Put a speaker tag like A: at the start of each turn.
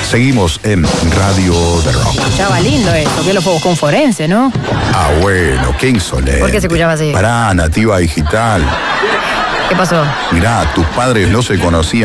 A: Seguimos en Radio The Rock.
B: Escuchaba lindo esto, que lo fue buscar un forense, ¿no?
A: Ah, bueno, qué insolente.
B: ¿Por qué se escuchaba así?
A: Pará, Nativa Digital.
B: ¿Qué pasó?
A: Mirá, tus padres no se conocían.